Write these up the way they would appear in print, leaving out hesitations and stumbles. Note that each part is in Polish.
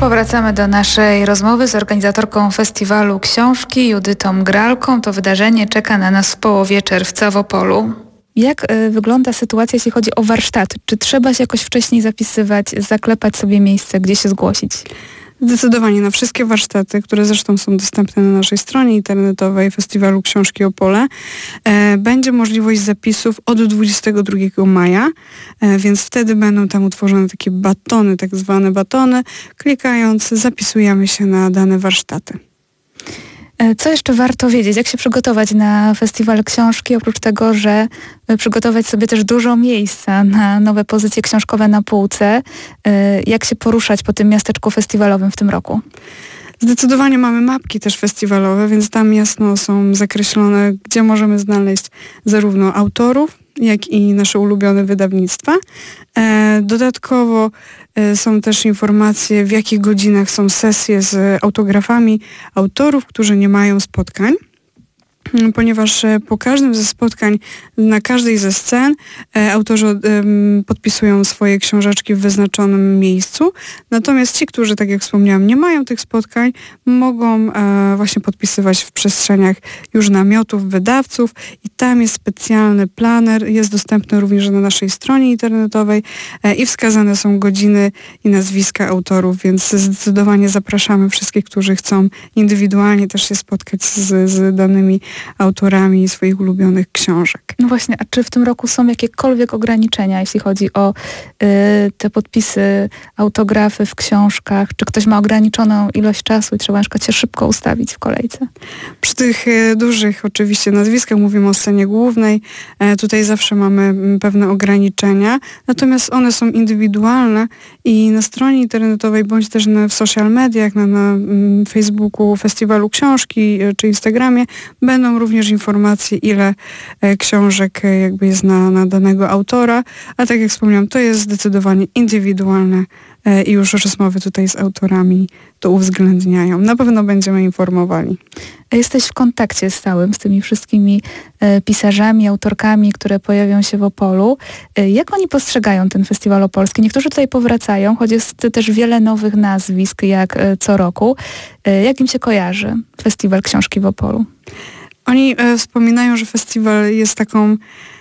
Powracamy do naszej rozmowy z organizatorką festiwalu książki Judytą Gralką. To wydarzenie czeka na nas w połowie czerwca w Opolu. Jak wygląda sytuacja, jeśli chodzi o warsztaty? Czy trzeba się jakoś wcześniej zapisywać, zaklepać sobie miejsce, gdzie się zgłosić? Zdecydowanie na wszystkie warsztaty, które zresztą są dostępne na naszej stronie internetowej Festiwalu Książki Opole, będzie możliwość zapisów od 22 maja, więc wtedy będą tam utworzone takie batony, tak zwane batony. Klikając zapisujemy się na dane warsztaty. Co jeszcze warto wiedzieć? Jak się przygotować na festiwal książki? Oprócz tego, że przygotować sobie też dużo miejsca na nowe pozycje książkowe na półce. Jak się poruszać po tym miasteczku festiwalowym w tym roku? Zdecydowanie mamy mapki też festiwalowe, więc tam jasno są zakreślone, gdzie możemy znaleźć zarówno autorów, jak i nasze ulubione wydawnictwa. Dodatkowo są też informacje, w jakich godzinach są sesje z autografami autorów, którzy nie mają spotkań. Ponieważ po każdym ze spotkań, na każdej ze scen autorzy podpisują swoje książeczki w wyznaczonym miejscu. Natomiast ci, którzy, tak jak wspomniałam, nie mają tych spotkań, mogą właśnie podpisywać w przestrzeniach już namiotów wydawców i tam jest specjalny planer, jest dostępny również na naszej stronie internetowej i wskazane są godziny i nazwiska autorów, więc zdecydowanie zapraszamy wszystkich, którzy chcą indywidualnie też się spotkać z danymi autorami swoich ulubionych książek. No właśnie, a czy w tym roku są jakiekolwiek ograniczenia, jeśli chodzi o te podpisy, autografy w książkach? Czy ktoś ma ograniczoną ilość czasu i trzeba na przykład się szybko ustawić w kolejce? Przy tych dużych oczywiście nazwiskach, mówimy o scenie głównej, tutaj zawsze mamy pewne ograniczenia, natomiast one są indywidualne i na stronie internetowej, bądź też w social mediach, na Facebooku Festiwalu Książki czy Instagramie będą również informacje, ile książek jakby jest na danego autora, a tak jak wspomniałam, to jest zdecydowanie indywidualne i już rozmowy tutaj z autorami to uwzględniają. Na pewno będziemy informowali. Jesteś w kontakcie stałym z tymi wszystkimi pisarzami, autorkami, które pojawią się w Opolu. Jak oni postrzegają ten festiwal opolski? Niektórzy tutaj powracają, choć jest też wiele nowych nazwisk, jak co roku. Jak im się kojarzy festiwal książki w Opolu? Oni wspominają, że festiwal jest taką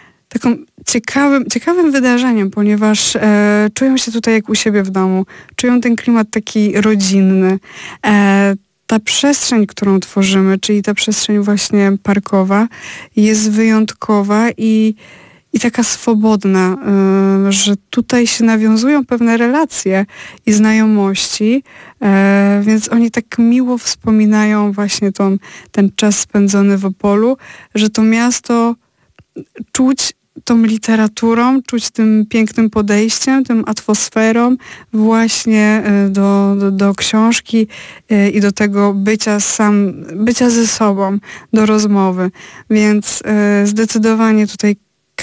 ciekawym wydarzeniem, ponieważ czują się tutaj jak u siebie w domu. Czują ten klimat taki rodzinny. Ta przestrzeń, którą tworzymy, czyli ta przestrzeń właśnie parkowa, jest wyjątkowa i taka swobodna, że tutaj się nawiązują pewne relacje i znajomości, więc oni tak miło wspominają właśnie ten czas spędzony w Opolu, że to miasto czuć tą literaturą, czuć tym pięknym podejściem, tym atmosferą właśnie do książki i do tego bycia ze sobą, do rozmowy. Więc zdecydowanie tutaj